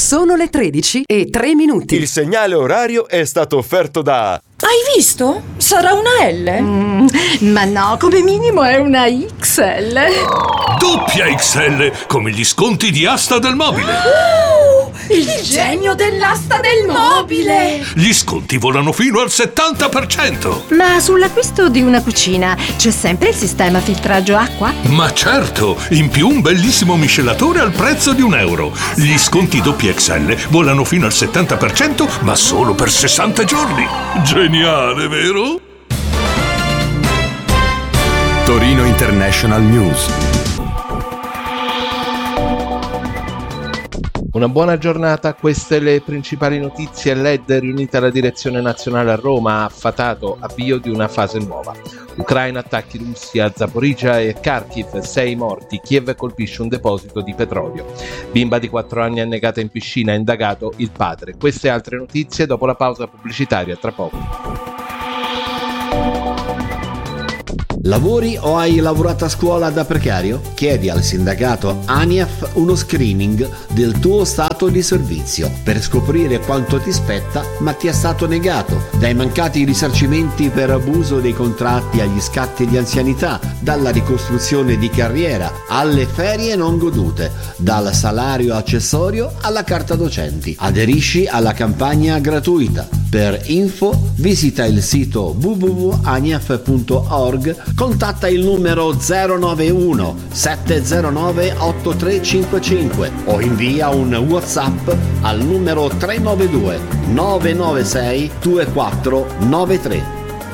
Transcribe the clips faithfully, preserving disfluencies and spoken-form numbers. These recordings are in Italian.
Sono le tredici e tre minuti. Il segnale orario è stato offerto da... Hai visto? Sarà una L? Mm, ma no, come minimo è una X L. Doppia X L, come gli sconti di Asta del Mobile. Uh, il, il genio dell'asta del mobile. Gli sconti volano fino al settanta per cento. Ma sull'acquisto di una cucina c'è sempre il sistema filtraggio acqua? Ma certo, in più un bellissimo miscelatore al prezzo di un euro. Gli sconti doppia X L volano fino al settanta per cento, ma solo per sessanta giorni. Geniale, vero? Torino International News. Una buona giornata, queste le principali notizie. L'E D riunita la direzione nazionale a Roma ha affatato avvio di una fase nuova. Ucraina, attacchi russi a Zaporizhzhia e Kharkiv, sei morti, Kiev colpisce un deposito di petrolio. Bimba di quattro anni annegata in piscina, indagato il padre. Queste e altre notizie dopo la pausa pubblicitaria, tra poco. Lavori o hai lavorato a scuola da precario? Chiedi al sindacato ANIAF uno screening del tuo stato di servizio per scoprire quanto ti spetta ma ti è stato negato, dai mancati risarcimenti per abuso dei contratti agli scatti di anzianità, dalla ricostruzione di carriera alle ferie non godute, dal salario accessorio alla carta docenti. Aderisci alla campagna gratuita. Per info visita il sito w w w punto aniaf punto org, contatta il numero zero nove uno sette zero nove otto tre cinque cinque o invia un WhatsApp al numero tre nove due nove nove sei due quattro nove tre.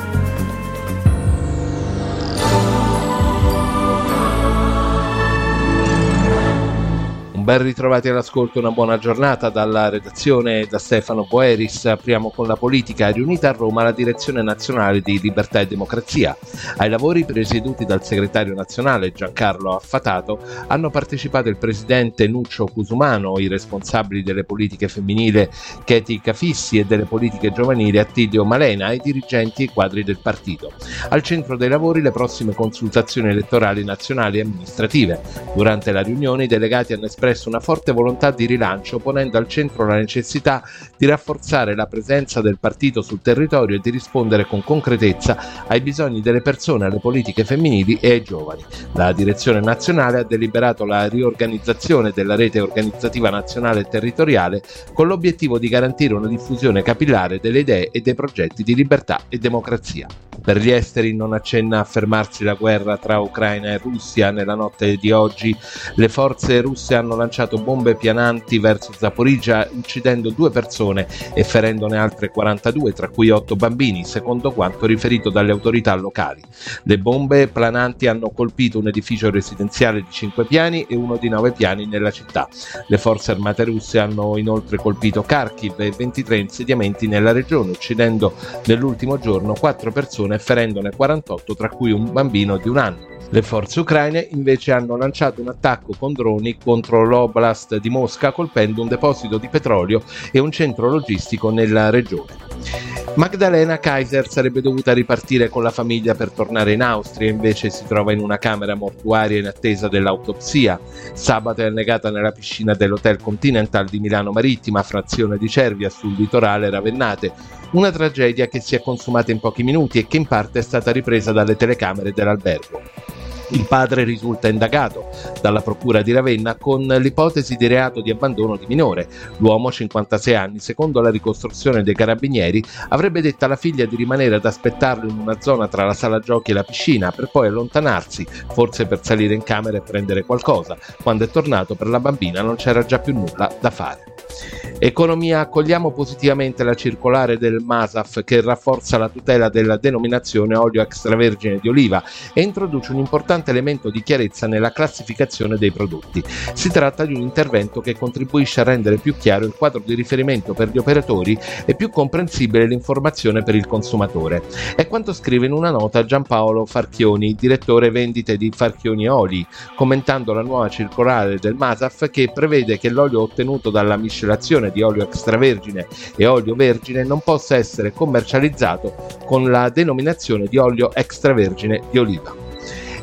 Ben ritrovati all'ascolto, una buona giornata dalla redazione da Stefano Boeris. Apriamo con la politica. Riunita a Roma la direzione nazionale di Libertà e Democrazia. Ai lavori presieduti dal segretario nazionale Giancarlo Affatato hanno partecipato il presidente Nuccio Cusumano, i responsabili delle politiche femminili Cheti Cafissi e delle politiche giovanili Attilio Malena e i dirigenti e quadri del partito. Al centro dei lavori le prossime consultazioni elettorali nazionali e amministrative. Durante la riunione i delegati hanno espresso una forte volontà di rilancio, ponendo al centro la necessità di rafforzare la presenza del partito sul territorio e di rispondere con concretezza ai bisogni delle persone, alle politiche femminili e ai giovani. La direzione nazionale ha deliberato la riorganizzazione della rete organizzativa nazionale e territoriale con l'obiettivo di garantire una diffusione capillare delle idee e dei progetti di libertà e democrazia. Per gli esteri non accenna a fermarsi la guerra tra Ucraina e Russia. Nella notte di oggi le forze russe hanno lanciato bombe piananti verso Zaporizhzhia, uccidendo due persone e ferendone altre quarantadue, tra cui otto bambini, secondo quanto riferito dalle autorità locali. Le bombe plananti hanno colpito un edificio residenziale di cinque piani e uno di nove piani nella città. Le forze armate russe hanno inoltre colpito Kharkiv e ventitré insediamenti nella regione, uccidendo nell'ultimo giorno quattro persone e ferendone quarantotto, tra cui un bambino di un anno. Le forze ucraine invece hanno lanciato un attacco con droni contro l'Oblast di Mosca, colpendo un deposito di petrolio e un centro logistico nella regione. Magdalena Kaiser sarebbe dovuta ripartire con la famiglia per tornare in Austria, invece si trova in una camera mortuaria in attesa dell'autopsia. Sabato è annegata nella piscina dell'Hotel Continental di Milano Marittima, frazione di Cervia, sul litorale ravennate. Una tragedia che si è consumata in pochi minuti e che in parte è stata ripresa dalle telecamere dell'albergo. Il padre risulta indagato dalla procura di Ravenna con l'ipotesi di reato di abbandono di minore. L'uomo, cinquantasei anni, secondo la ricostruzione dei carabinieri, avrebbe detto alla figlia di rimanere ad aspettarlo in una zona tra la sala giochi e la piscina per poi allontanarsi, forse per salire in camera e prendere qualcosa. Quando è tornato per la bambina non c'era già più nulla da fare. Economia. Accogliamo positivamente la circolare del MASAF che rafforza la tutela della denominazione olio extravergine di oliva e introduce un importante elemento di chiarezza nella classificazione dei prodotti. Si tratta di un intervento che contribuisce a rendere più chiaro il quadro di riferimento per gli operatori e più comprensibile l'informazione per il consumatore. È quanto scrive in una nota Giampaolo Farchioni, direttore vendite di Farchioni Oli, commentando la nuova circolare del MASAF che prevede che l'olio ottenuto dalla miscelazione di olio extravergine e olio vergine non possa essere commercializzato con la denominazione di olio extravergine di oliva.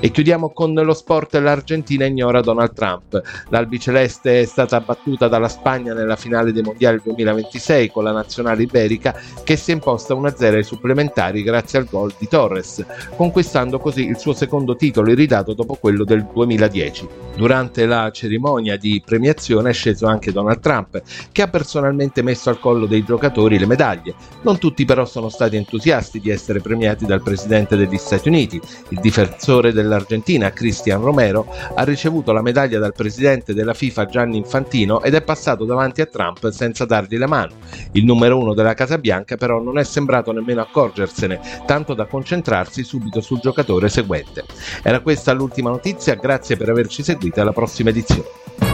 E chiudiamo con lo sport. L'Argentina ignora Donald Trump. L'albiceleste è stata battuta dalla Spagna nella finale dei mondiali duemilaventisei con la nazionale iberica, che si è imposta uno a zero ai supplementari grazie al gol di Torres, conquistando così il suo secondo titolo iridato dopo quello del duemiladieci. Durante la cerimonia di premiazione è sceso anche Donald Trump, che ha personalmente messo al collo dei giocatori le medaglie. Non tutti però sono stati entusiasti di essere premiati dal presidente degli Stati Uniti. Il difensore dell'Argentina, Cristian Romero, ha ricevuto la medaglia dal presidente della FIFA Gianni Infantino ed è passato davanti a Trump senza dargli la mano. Il numero uno della Casa Bianca però non è sembrato nemmeno accorgersene, tanto da concentrarsi subito sul giocatore seguente. Era questa l'ultima notizia, grazie per averci seguito, alla prossima edizione.